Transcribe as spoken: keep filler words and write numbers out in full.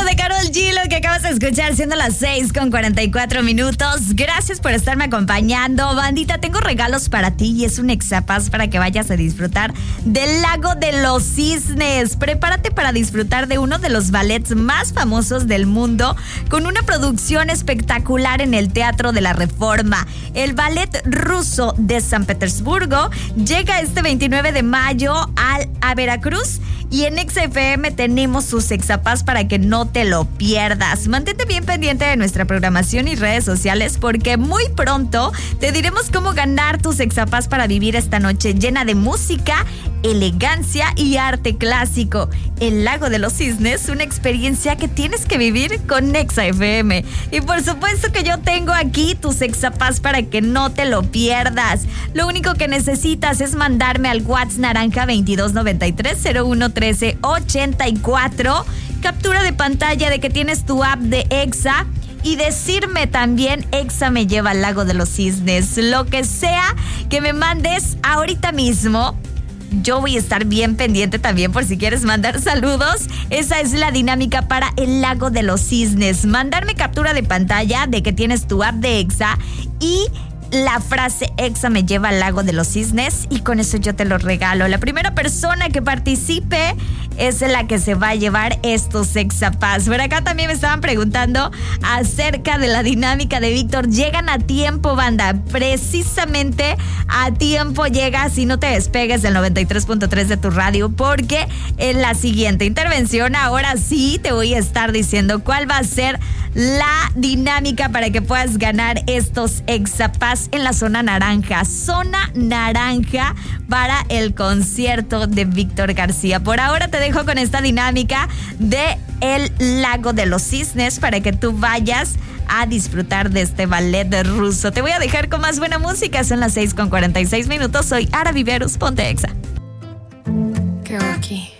de Karol G, lo que acabas de escuchar, siendo las seis con cuarenta y cuatro minutos. Gracias por estarme acompañando. Bandita, tengo regalos para ti y es un exapass para que vayas a disfrutar del Lago de los Cisnes. Prepárate para disfrutar de uno de los ballets más famosos del mundo, con una producción espectacular en el Teatro de la Reforma. El Ballet Ruso de San Petersburgo llega este veintinueve de mayo al, a Veracruz, y en Exa F M tenemos sus exapass para que no te lo pierdas. Mantente bien pendiente de nuestra programación y redes sociales, porque muy pronto te diremos cómo ganar tus exapass para vivir esta noche llena de música, elegancia y arte clásico. El Lago de los Cisnes, una experiencia que tienes que vivir con Exa F M. Y por supuesto que yo tengo aquí tus exapass para que no te lo pierdas. Lo único que necesitas es mandarme al WhatsApp naranja veintidós noventa y tres cero uno trece ochenta y cuatro, captura de pantalla de que tienes tu app de Exa, y decirme también: Exa me lleva al Lago de los Cisnes. Lo que sea que me mandes ahorita mismo, yo voy a estar bien pendiente también por si quieres mandar saludos. Esa es la dinámica para el Lago de los Cisnes. Mandarme captura de pantalla de que tienes tu app de Exa y la frase Exa me lleva al Lago de los Cisnes, y con eso yo te lo regalo. La primera persona que participe es la que se va a llevar estos exapass. Por acá también me estaban preguntando acerca de la dinámica de Víctor. Llegan a tiempo, banda. Precisamente a tiempo llega, si no te despegues del noventa y tres punto tres de tu radio, porque en la siguiente intervención, ahora sí te voy a estar diciendo cuál va a ser la dinámica para que puedas ganar estos exapass en la zona naranja. Zona naranja para el concierto de Víctor García. Por ahora te dejo con esta dinámica de el Lago de los Cisnes para que tú vayas a disfrutar de este ballet ruso. Te voy a dejar con más buena música. Son las seis con cuarenta y seis minutos. Soy Ara Viverus. Ponte Exa. Girl, aquí.